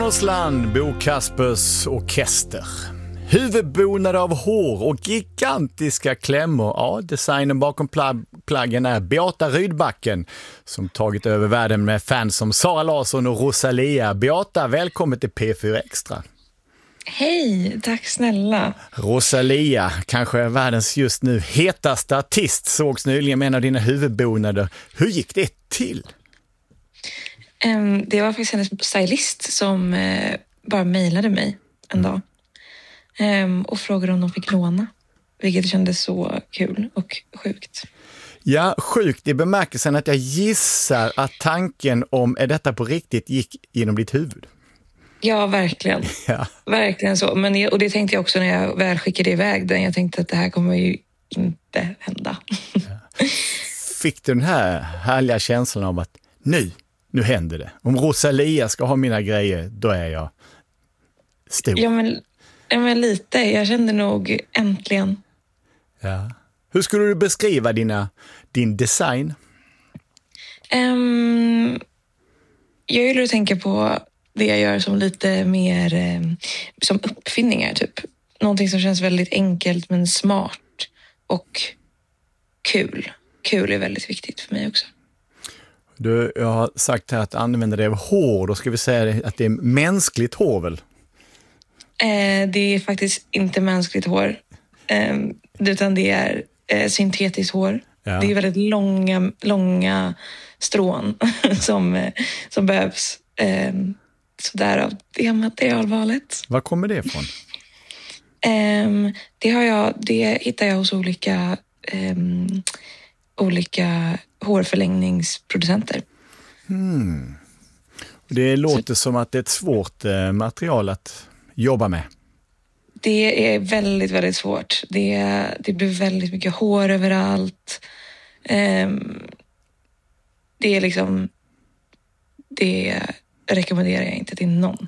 Stjärnornas Bo Kaspers orkester. Huvudbonade av hår och gigantiska klämmor. Ja, designen bakom plaggen är Beata Rydbacken som tagit över världen med fans som Sara Larsson och Rosalia. Beata, välkommen till P4 Extra. Hej, tack snälla. Rosalia, kanske världens just nu hetaste artist, sågs nyligen med en av dina huvudbonader. Hur gick det till? Det var faktiskt hennes stylist som bara mejlade mig en dag och frågade om de fick låna, vilket kändes så kul och sjukt. Ja, sjukt i bemärkelsen att jag gissar att tanken om är detta på riktigt gick genom ditt huvud. Ja, verkligen. Ja. Verkligen så. Och det tänkte jag också när jag väl skickade iväg den. Jag tänkte att det här kommer ju inte hända. Ja. Fick du den här härliga känslan av att nu händer det. Om Rosalia ska ha mina grejer, då är jag stor. Ja, men lite. Jag kände nog äntligen. Ja. Hur skulle du beskriva din design? Jag gillar att tänka på det jag gör som lite mer som uppfinningar typ. Någonting som känns väldigt enkelt men smart och kul. Kul är väldigt viktigt för mig också. Jag har sagt här att använda det av hår. Då ska vi säga att det är mänskligt hår väl? Det är faktiskt inte mänskligt hår. Utan det är syntetiskt hår. Ja. Det är väldigt långa strån som behövs. Så därav det materialvalet. Var kommer det ifrån? Det hittar jag hos olika hårförlängningsproducenter. Det låter som att det är ett svårt material att jobba med. Det är väldigt, väldigt svårt. Det blir väldigt mycket hår överallt. Det är liksom... Det rekommenderar jag inte till någon.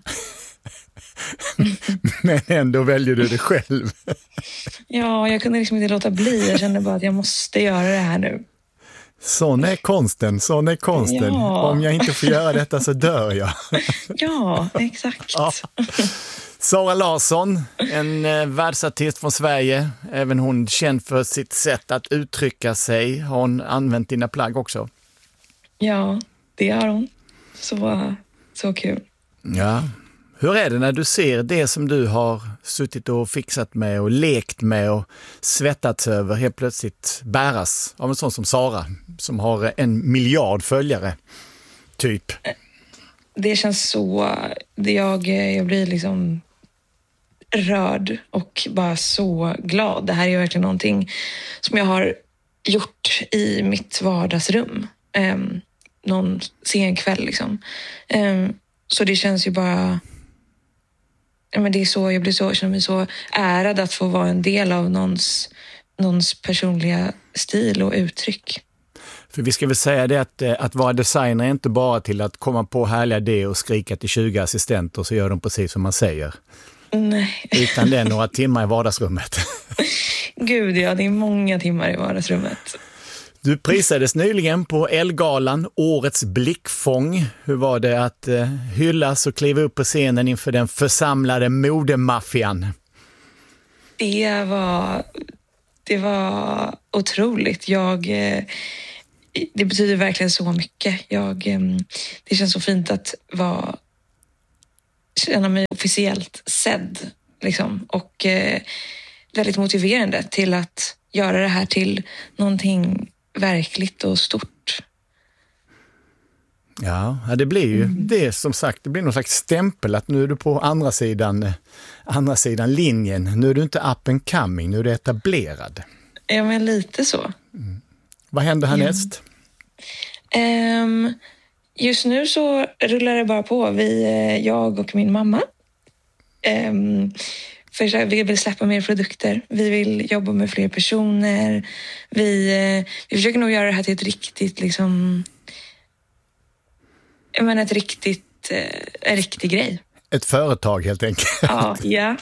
Men ändå väljer du det själv. Ja, jag kunde liksom inte låta bli. Jag kände bara att jag måste göra det här nu. Sån är konsten. Ja. Om jag inte får göra detta så dör jag. Ja, exakt. Ja. Sara Larsson, en världsartist från Sverige. Även hon känd för sitt sätt att uttrycka sig. Har hon använt dina plagg också? Ja, det har hon. Så kul. Ja. Hur är det när du ser det som du har suttit och fixat med och lekt med och svettats över helt plötsligt bäras av en sån som Sara som har 1 miljard följare typ? Det känns så... Jag blir liksom rörd och bara så glad. Det här är verkligen någonting som jag har gjort i mitt vardagsrum. Någon sen kväll liksom. Så det känns ju bara... Men det är så, jag känner mig så ärad att få vara en del av någons personliga stil och uttryck. För vi ska väl säga det att vara designer är inte bara till att komma på härliga idéer och skrika till 20 assistenter så gör de precis som man säger. Nej. Utan det är några timmar i vardagsrummet. Gud ja, det är många timmar i vardagsrummet. Du prisades nyligen på Ellegalan, årets blickfång. Hur var det att hyllas och kliva upp på scenen inför den församlade modemaffian? Det var otroligt. Det betyder verkligen så mycket. Det känns så fint att känna mig officiellt sedd. Liksom. Och väldigt motiverande till att göra det här till någonting verkligt och stort. Ja, det blir ju det som sagt. Det blir någon slags stämpel att nu är du på andra sidan linjen. Nu är du inte up and coming, nu är du etablerad. Ja, men lite så. Vad händer härnäst? Just nu så rullar det bara på. Jag och min mamma. Vi vill släppa mer produkter. Vi vill jobba med fler personer. Vi försöker nog göra det här till ett riktigt liksom... en riktig grej. Ett företag helt enkelt. Ja. Ja.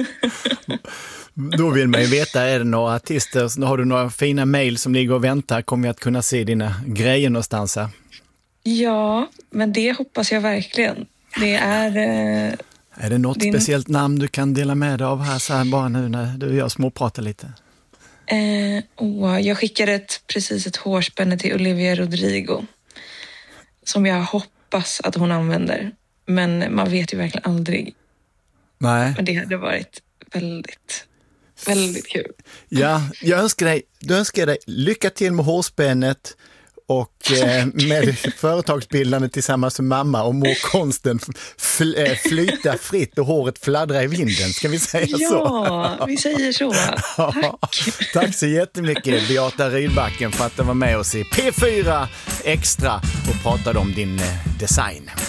Då vill man ju veta, är det några artister, har du några fina mejl som ligger och väntar? Kommer vi att kunna se dina grejer någonstans här? Ja, men det hoppas jag verkligen. Det Är det något speciellt namn du kan dela med dig av här så här bara nu när du och jag småpratar lite? Jag skickade precis ett hårspänne till Olivia Rodrigo som jag hoppas att hon använder. Men man vet ju verkligen aldrig. Nej. Men det hade varit väldigt, väldigt kul. Ja, jag önskar dig lycka till med hårspännet och med företagsbildande tillsammans med mamma och må konsten flyta fritt och håret fladdra i vinden, ska vi säga så? Ja, vi säger så. Tack. Tack så jättemycket Beata Rydbacken för att du var med oss i P4 Extra och pratade om din design.